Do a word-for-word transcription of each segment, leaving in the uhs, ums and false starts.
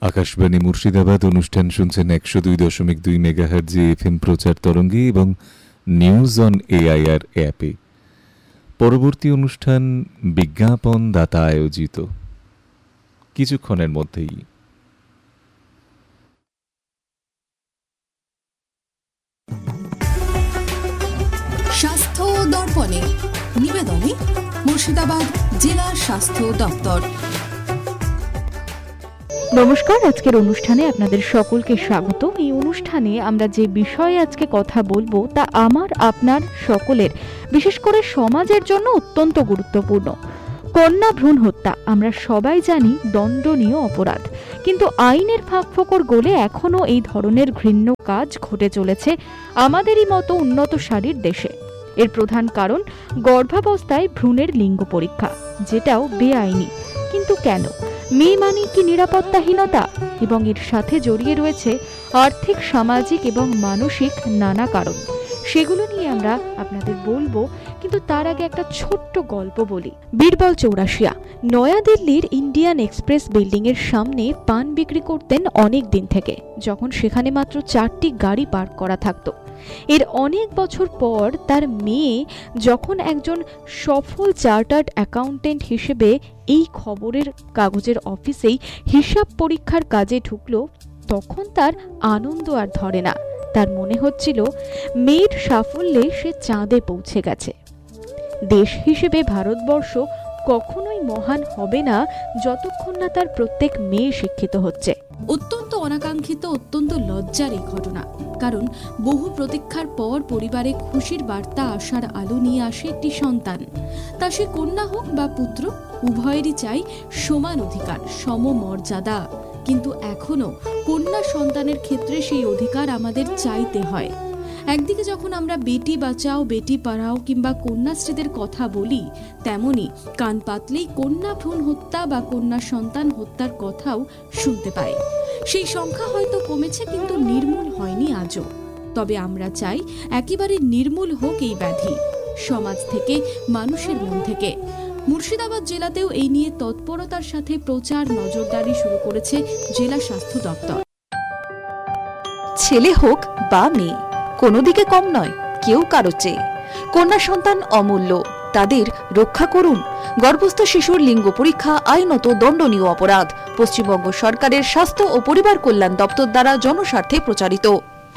আকাশবাণী মুর্শিদাবাদ অনুষ্ঠান শুনছেন একশো দুই দশমিক দুই মেগাহার্জি এফএম প্রচার তরঙ্গে এবং নিউজ অন এআইআর অ্যাপে। পরবর্তী অনুষ্ঠান বিজ্ঞাপন দাতা আয়োজিত কিছুক্ষণের মধ্যেই। স্বাস্থ্য দর্পণে নিবেদনে মুর্শিদাবাদ জেলা স্বাস্থ্য দপ্তর। নমস্কার, আজকের অনুষ্ঠানে আপনাদের সকলকে স্বাগত। এই অনুষ্ঠানে আমরা যে বিষয়ে আজকে কথা বলবো তা আমার আপনার সকলের, বিশেষ করে সমাজের জন্য অত্যন্ত গুরুত্বপূর্ণ। কন্যা ভ্রূণ হত্যা আমরা সবাই জানি দণ্ডনীয় অপরাধ, কিন্তু আইনের ফাঁকফোকর গলে এখনো এই ধরনের ঘৃণ্য কাজ ঘটে চলেছে আমাদেরই মতো উন্নত সারির দেশে। এর প্রধান কারণ গর্ভাবস্থায় ভ্রূণের লিঙ্গ পরীক্ষা, যেটাও বেআইনি। কিন্তু কেন? মেয়ে মানে কি নিরাপত্তাহীনতা? এবং এর সাথে জড়িয়ে রয়েছে আর্থিক, সামাজিক এবং মানসিক নানা কারণ। সেগুলো নিয়ে আমরা আপনাদের বলবো, কিন্তু তার আগে একটা ছোট্ট গল্প বলি। বীরবল চৌরাশিয়া নয়াদিল্লির ইন্ডিয়ান এক্সপ্রেস বিল্ডিং এর সামনে পান বিক্রি করতেন অনেক দিন থেকে, যখন সেখানে মাত্র চারটি গাড়ি পার্ক করা থাকতো। এর অনেক বছর পর তার মেয়ে যখন একজন সফল চার্টার্ড অ্যাকাউন্টেন্ট হিসেবে এই খবরের কাগজের অফিসেই হিসাব পরীক্ষার কাজে ঢুকলো, তখন তার আনন্দ আর ধরে না। তার মনে হচ্ছিল মেয়ের সাফল্যে সে চাঁদে পৌঁছে গেছে। দেশ হিসেবে ভারতবর্ষ কখনোই মহান হবে না যতক্ষণ না তার প্রত্যেক মেয়ে শিক্ষিত হচ্ছে। অত্যন্ত অনাকাঙ্ক্ষিত, অত্যন্ত লজ্জার এই ঘটনা, কারণ বহু প্রতীক্ষার পর পরিবারে খুশির বার্তা আসার আলো নিয়ে আসে একটি সন্তান। তা সে কন্যা হোক বা পুত্র, উভয়েরই চাই সমান অধিকার, সমমর্যাদা। কিন্তু এখনো কন্যা সন্তানের ক্ষেত্রে সেই অধিকার আমাদের চাইতে হয়। একদিকে যখন আমরা বেটি বাঁচাও, বেটি পড়াও কিংবা কন্যাশ্রীদের কথা বলি, তেমনি কান পাতলেই কন্যা ভ্রূণ হত্যা বা কন্যা সন্তান হত্যার কথাও শুনতে পাই। সেই সংখ্যা হয়তো কমেছে, কিন্তু নির্মূল হয়নি আজও। তবে আমরা চাই একেবারে নির্মূল হোক এই ব্যাধি, সমাজ থেকে, মানুষের মন থেকে। মুর্শিদাবাদ জেলাতেও এই নিয়ে তৎপরতার সাথে প্রচার, নজরদারি শুরু করেছে জেলা স্বাস্থ্য দপ্তর। ছেলে হোক বা মেয়ে, কোনো দিকে কম নয়, কেউ কারো চেয়ে। কন্যা সন্তান অমূল্য, তাদের রক্ষা করুন। গর্ভস্থ শিশুর লিঙ্গ পরীক্ষা আইনত দণ্ডনীয় অপরাধ। পশ্চিমবঙ্গ সরকারের স্বাস্থ্য ও পরিবার কল্যাণ দপ্তর দ্বারা জনস্বার্থে প্রচারিত।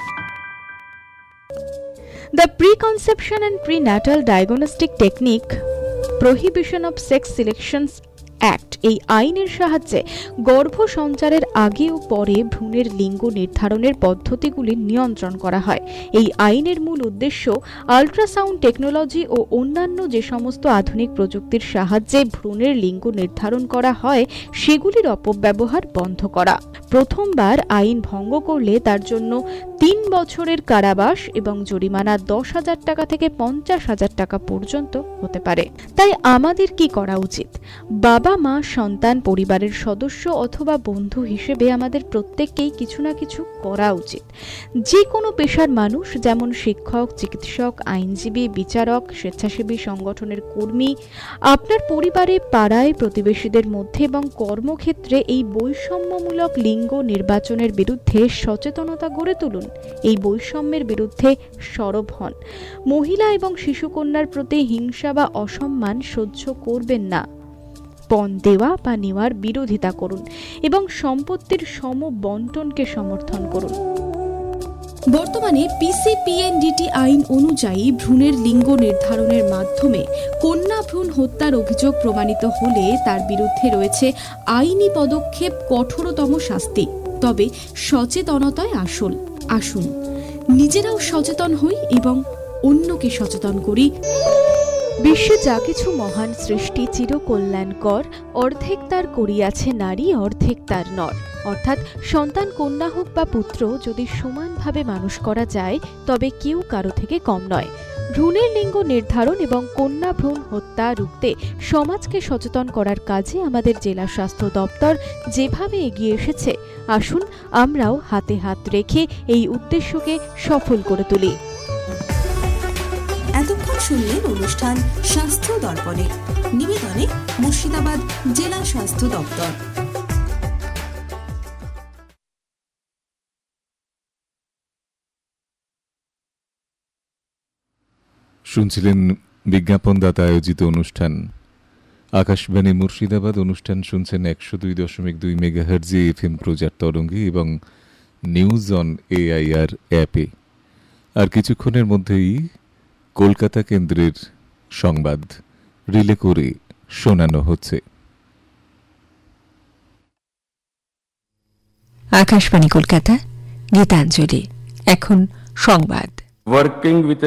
The Preconception and Prenatal Diagnostic Technique Prohibition of Sex Selections act, এই আইনের সাহায্যে গর্ভ সঞ্চারের আগে ও পরে ভ্রূণের লিঙ্গ নির্ধারণের পদ্ধতিগুলি নিয়ন্ত্রণ করা হয়। এই আইনের মূল উদ্দেশ্য আল্ট্রাসাউন্ড টেকনোলজি ও অন্যান্য যে সমস্ত আধুনিক প্রযুক্তির সাহায্যে ভ্রূণের লিঙ্গ নির্ধারণ করা হয় সেগুলির অপব্যবহার বন্ধ করা। প্রথমবার আইন ভঙ্গ করলে তার জন্য তিন বছরের কারাবাস এবং জরিমানা দশ হাজার টাকা থেকে পঞ্চাশ হাজার টাকা পর্যন্ত হতে পারে। তাই আমাদের কি করা উচিত? বাবা মা, সন্তান, পরিবারের সদস্য অথবা বন্ধু হিসেবে আমাদের প্রত্যেককেই কিছু না কিছু করা উচিত। যে কোনো পেশার মানুষ, যেমন শিক্ষক, চিকিৎসক, আইনজীবী, বিচারক, স্বেচ্ছাসেবী সংগঠনের কর্মী, আপনার পরিবারে, পাড়ায়, প্রতিবেশীদের মধ্যে এবং কর্মক্ষেত্রে এই বৈষম্যমূলক লিঙ্গ নির্বাচনের বিরুদ্ধে সচেতনতা গড়ে তুলুন। এই বৈষম্যের বিরুদ্ধে সরব হন। মহিলা এবং শিশুকন্যার প্রতি হিংসা বা অসম্মান সহ্য করবেন না। পণ দেওয়া বা নেওয়ার বিরোধিতা করুন এবং সম্পত্তির সম বন্টনকে সমর্থন করুন। বর্তমানে পিসিপিএনডিটি আইন অনুযায়ী ভ্রূণের লিঙ্গ নির্ধারণের মাধ্যমে কন্যা ভ্রূণ হত্যার অভিযোগ প্রমাণিত হলে তার বিরুদ্ধে রয়েছে আইনি পদক্ষেপ, কঠোরতম শাস্তি। তবে সচেতনতাই আসল। আসুন নিজেরাও সচেতন হই এবং অন্যকে সচেতন করি। বিশ্বে যা কিছু মহান সৃষ্টি চিরকল্যাণকর, অর্ধেক তার করিয়াছে নারী, অর্ধেক তার নর। অর্থাৎ সন্তান কন্যা হোক বা পুত্র, যদি সমানভাবে মানুষ করা যায় তবে কেউ কারো থেকে কম নয়। ভ্রূণের লিঙ্গ নির্ধারণ এবং কন্যা ভ্রূণ হত্যা রুখতে সমাজকে সচেতন করার কাজে আমাদের জেলা স্বাস্থ্য দপ্তর যেভাবে এগিয়ে এসেছে, আসুন আমরাও হাতে হাত রেখে এই উদ্দেশ্যকে সফল করে তুলি। এতক্ষণ শুনলেন অনুষ্ঠান স্বাস্থ্য দর্পণে, নিবেদনে মুর্শিদাবাদ জেলা স্বাস্থ্য দপ্তর। শুনছিলেন বিজ্ঞাপনদাতা আয়োজিত অনুষ্ঠান। আকাশবাণী মুর্শিদাবাদ অনুষ্ঠান শুনছেন একশো দুই দশমিক দুই মেগাহার্জি এফ এম প্রচার তরঙ্গে এবং নিউজ অন এআইআর অ্যাপে। আর কিছুক্ষণের মধ্যেই কলকাতা কেন্দ্রের সংবাদ রিলে করে শোনানো হচ্ছে। আকাশবাণী কলকাতা, গীতাঞ্জলি। এখন সংবাদ। ওয়ার্কিং উইথ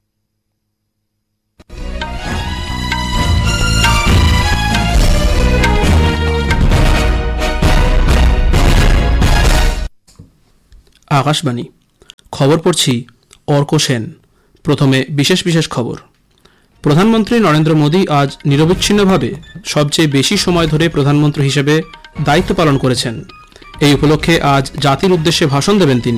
আকাশবাণী খবর পড়ছি অর্ক সেন। প্রথমে বিশেষ বিশেষ খবর। প্রধানমন্ত্রী নরেন্দ্র মোদী আজ নিরবিচ্ছিন্নভাবে সবচেয়ে বেশি সময় ধরে প্রধানমন্ত্রী হিসেবে দায়িত্ব পালন করেছেন। এই উপলক্ষে আজ জাতির উদ্দেশ্যে ভাষণ দেবেন তিনি।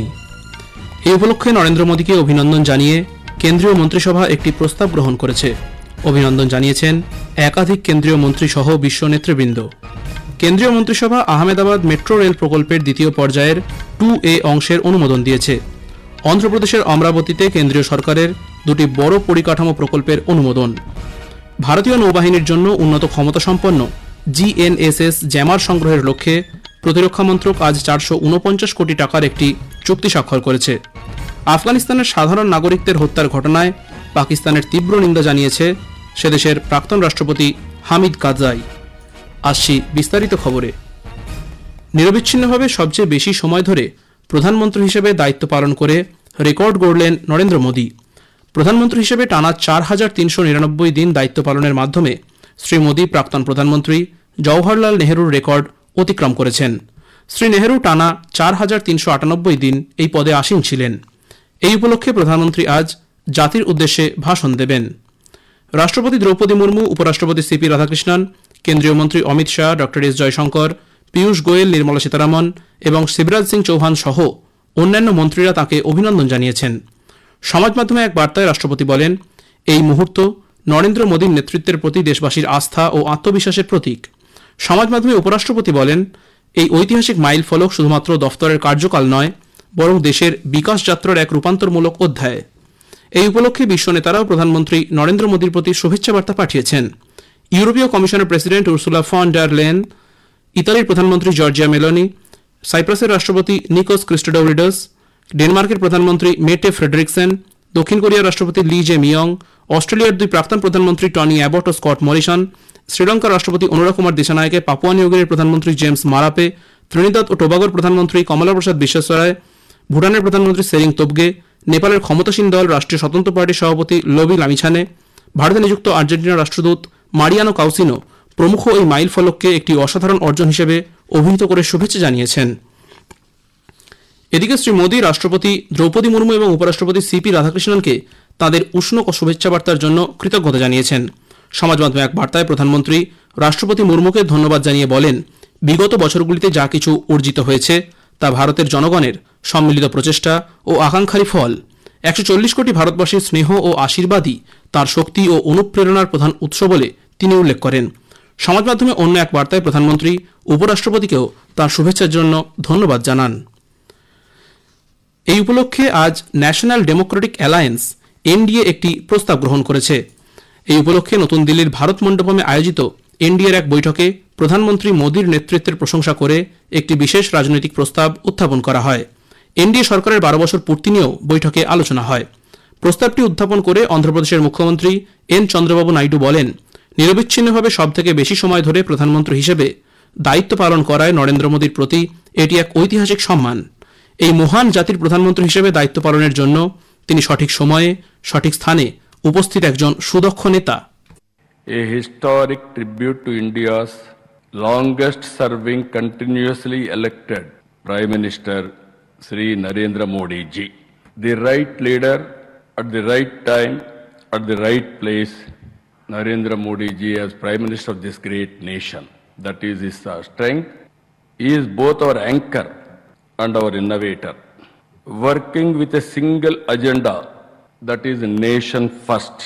এই উপলক্ষে নরেন্দ্র মোদীকে অভিনন্দন জানিয়ে কেন্দ্রীয় মন্ত্রিসভা একটি প্রস্তাব গ্রহণ করেছে। অভিনন্দন জানিয়েছেন একাধিক কেন্দ্রীয় মন্ত্রী সহ বিশ্ব নেতৃবৃন্দ। কেন্দ্রীয় মন্ত্রিসভা আহমেদাবাদ মেট্রো রেল প্রকল্পের দ্বিতীয় পর্যায়ের টু এ অংশের অনুমোদন দিয়েছে। অন্ধ্রপ্রদেশের অমরাবতীতে কেন্দ্রীয় সরকারের দুটি বড় পরিকাঠামো প্রকল্পের অনুমোদন। ভারতীয় নৌবাহিনীর জন্য উন্নত ক্ষমতাসম্পন্ন জিএনএসএস জ্যামার সংগ্রহের লক্ষ্যে প্রতিরক্ষা মন্ত্রক আজ চারশো উনপঞ্চাশ কোটি টাকার একটি চুক্তি স্বাক্ষর করেছে। আফগানিস্তানের সাধারণ নাগরিকদের হত্যার ঘটনায় পাকিস্তানের তীব্র নিন্দা জানিয়েছে সেদেশের প্রাক্তন রাষ্ট্রপতি হামিদ কারজাই। আসছি বিস্তারিত খবরে। নিরবিচ্ছিন্নভাবে সবচেয়ে বেশি সময় ধরে প্রধানমন্ত্রী হিসেবে দায়িত্ব পালন করে রেকর্ড গড়লেন নরেন্দ্র মোদী। প্রধানমন্ত্রী হিসেবে টানা চার হাজার তিনশো নিরানব্বই দিন দায়িত্ব পালনের মাধ্যমে শ্রী মোদী প্রাক্তন প্রধানমন্ত্রী জওহরলাল নেহরুর রেকর্ড অতিক্রম করেছেন। শ্রী নেহরু টানা চার হাজার তিনশো আটানব্বই দিন এই পদে আসীন ছিলেন। এই উপলক্ষে প্রধানমন্ত্রী আজ জাতির উদ্দেশ্যে ভাষণ দেবেন। রাষ্ট্রপতি দ্রৌপদী মুর্মু, উপরাষ্ট্রপতি সিপি রাধাকৃষ্ণন, কেন্দ্রীয় মন্ত্রী অমিত শাহ, ডক্টর এস জয়শঙ্কর, পীয়ূষ গোয়েল, নির্মলা সীতারামন এবং শিবরাজ সিং চৌহান সহ অন্যান্য মন্ত্রীরা তাঁকে অভিনন্দন জানিয়েছেন। সমাজ মাধ্যমে এক বার্তায় রাষ্ট্রপতি বলেন, এই মুহূর্ত নরেন্দ্র মোদীর নেতৃত্বের প্রতি দেশবাসীর আস্থা ও আত্মবিশ্বাসের প্রতীক। সমাজ মাধ্যমে উপরাষ্ট্রপতি বলেন, এই ঐতিহাসিক মাইল ফলক শুধুমাত্র দফতরের কার্যকাল নয়, বরং দেশের বিকাশ যাত্রার এক রূপান্তরমূলক অধ্যায়। এই উপলক্ষে বিশ্ব নেতারাও প্রধানমন্ত্রী নরেন্দ্র মোদীর প্রতি শুভেচ্ছা বার্তা পাঠিয়েছেন। ইউরোপীয় কমিশনের president Ursula von der Leyen, ইতালির প্রধানমন্ত্রী জর্জিয়া মেলোনি, সাইপ্রাসের রাষ্ট্রপতি নিকোস ক্রিস্টোডাউলিডস, ডেনমার্কের প্রধানমন্ত্রী মেটে ফ্রেডরিকসেন, দক্ষিণ কোরিয়ার রাষ্ট্রপতি লি জে মিয়ং, অস্ট্রেলিয়ার দুই প্রাক্তন প্রধানমন্ত্রী টনি অ্যাবট ও স্কট মরিসন, শ্রীলঙ্কার রাষ্ট্রপতি অনুরা কুমার দিশানায়কে, পাপুয়া নিউগিনির প্রধানমন্ত্রী জেমস মারাপে, ত্রিনিদাদ ও টোবাগোর প্রধানমন্ত্রী কমলা প্রসাদ বিশ্বেশ্বরায়, ভুটানের প্রধানমন্ত্রী সেরিং তোবগে, নেপালের ক্ষমতাসীন দল রাষ্ট্রীয় স্বতন্ত্র পার্টির সভাপতি লোবি লামিছানে, ভারতে নিযুক্ত আর্জেন্টিনার রাষ্ট্রদূত মারিয়ানো কাউসিনো প্রমুখ এই মাইল ফলককে একটি অসাধারণ অর্জন হিসেবে অভিহিত করে শুভেচ্ছা জানিয়েছেন। এদিকে শ্রী মোদী রাষ্ট্রপতি দ্রৌপদী মুর্মু এবং উপরাষ্ট্রপতি সিপি রাধাকৃষ্ণনকে তাঁদের উষ্ণ শুভেচ্ছা বার্তার জন্য কৃতজ্ঞতা জানিয়েছেন। সমাজ মাধ্যমে এক বার্তায় প্রধানমন্ত্রী রাষ্ট্রপতি মুর্মুকে ধন্যবাদ জানিয়ে বলেন, বিগত বছরগুলিতে যা কিছু অর্জিত হয়েছে তা ভারতের জনগণের সম্মিলিত প্রচেষ্টা ও আকাঙ্ক্ষারই ফল। একশো চল্লিশ কোটি ভারতবাসীর স্নেহ ও আশীর্বাদই তার শক্তি ও অনুপ্রেরণার প্রধান উৎস বলে তিনি উল্লেখ করেন। সমাজ মাধ্যমে অন্য এক বার্তায় প্রধানমন্ত্রী উপরাষ্ট্রপতিকেও তার শুভেচ্ছার জন্য ধন্যবাদ জানান। এই উপলক্ষে আজ ন্যাশনাল ডেমোক্রেটিক অ্যালায়েন্স এনডিএ একটি প্রস্তাব গ্রহণ করেছে। এই উপলক্ষে নতুন দিল্লির ভারত মণ্ডপমে আয়োজিত এনডিএর এক বৈঠকে প্রধানমন্ত্রী মোদীর নেতৃত্বের প্রশংসা করে একটি বিশেষ রাজনৈতিক প্রস্তাব উত্থাপন করা হয়। এনডিএ সরকারের বারো বছর পূর্তি নিয়েও বৈঠকে আলোচনা হয়। প্রস্তাবটি উত্থাপন করে অন্ধ্রপ্রদেশের মুখ্যমন্ত্রী এন চন্দ্রবাবু নাইডু বলেন, নিরবিচ্ছিন্নভাবে সবথেকে বেশি সময় ধরে প্রধানমন্ত্রী হিসেবে দায়িত্ব পালন করায় নরেন্দ্র মোদীর প্রতি এটি এক ঐতিহাসিক সম্মান। এই মহান জাতির প্রধানমন্ত্রী হিসেবে দায়িত্ব পালনের জন্য তিনি সঠিক সময়ে সঠিক স্থানে উপস্থিত একজন সুদক্ষ নেতা। A historic tribute to India's longest serving continuously elected Prime Minister Shri Narendra Modi ji. The right leader at the right time at the right place. Narendra Modi ji as Prime Minister of this great nation. That is his uh, strength. He is both our anchor and our innovator. Working with a single agenda, that is nation first.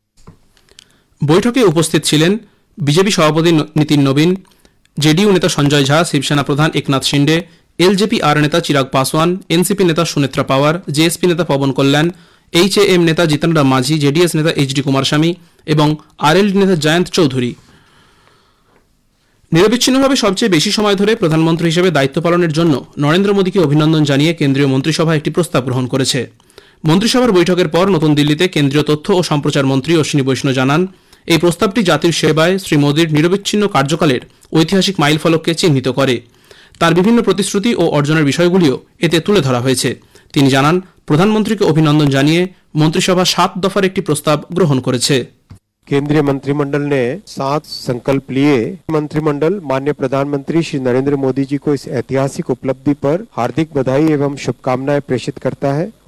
বৈঠকে উপস্থিত ছিলেন BJP সভাপতি নীতিন নবীন, JDU নেতা সঞ্জয় ঝা, শিবসেনা প্রধান Eknath Shinde, LJP আর নেতা Chirag Paswan, NCP নেতা সুনেত্রা পাওয়ার, JSP নেতা পবন কল্যাণ, H A M নেতা জিতন রাম মাঝি, জেডিএস নেতা এইচ ডি কুমারস্বামী এবং আরএলডি নেতা জয়ন্ত চৌধুরী। নিরবিচ্ছিন্নভাবে সবচেয়ে বেশি সময় ধরে প্রধানমন্ত্রী হিসেবে দায়িত্ব পালনের জন্য নরেন্দ্র মোদীকে অভিনন্দন জানিয়ে কেন্দ্রীয় মন্ত্রিসভা একটি প্রস্তাব গ্রহণ করেছে। মন্ত্রিসভার বৈঠকের পর নতুন দিল্লিতে কেন্দ্রীয় তথ্য ও সম্প্রচার মন্ত্রী অশ্বিনী বৈষ্ণব জানান, এই প্রস্তাবটি জাতির সেবায় শ্রী মোদীর নিরবিচ্ছিন্ন কার্যকালের ঐতিহাসিক মাইলফলককে চিহ্নিত করে। তার বিভিন্ন প্রতিশ্রুতি ও অর্জনের বিষয়গুলিও এতে তুলে ধরা হয়েছে। তিনি জানান, প্রধানমন্ত্রীকে অভিনন্দন জানিয়ে মন্ত্রিসভা সাত দফার একটি প্রস্তাব গ্রহণ করেছে। केंद्रीय मंत्रिमंडल ने सात संकल्प लिए। मंत्रिमंडल माननीय प्रधानमंत्री श्री नरेंद्र मोदी जी को इस ऐतिहासिक उपलब्धि पर हार्दिक बधाई एवं शुभकामनाएं प्रेषित करता है।